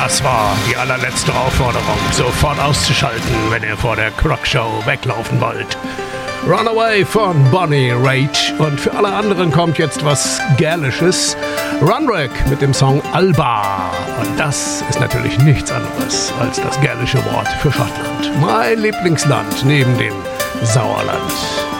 Das war die allerletzte Aufforderung, sofort auszuschalten, wenn ihr vor der Croc-Show weglaufen wollt. Runaway von Bonnie Raitt. Und für alle anderen kommt jetzt was Gälisches. Runrig mit dem Song Alba. Und das ist natürlich nichts anderes als das gälische Wort für Schottland. Mein Lieblingsland neben dem Sauerland.